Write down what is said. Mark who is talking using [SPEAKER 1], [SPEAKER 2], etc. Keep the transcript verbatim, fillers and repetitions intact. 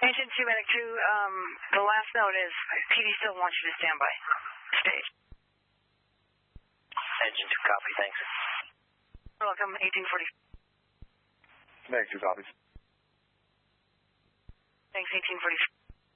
[SPEAKER 1] Engine two, Medic two, um, the last note is P D still wants you to stand by stage.
[SPEAKER 2] Engine two, copy, thanks.
[SPEAKER 1] Welcome, eighteen forty.
[SPEAKER 3] Medic two copies.
[SPEAKER 1] Thanks, eighteen forty.